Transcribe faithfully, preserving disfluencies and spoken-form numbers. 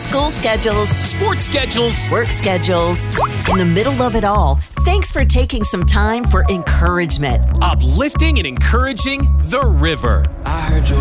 School schedules, sports schedules, work schedules. In the middle of it all, thanks for taking some time for encouragement. Uplifting and encouraging the river. I heard you.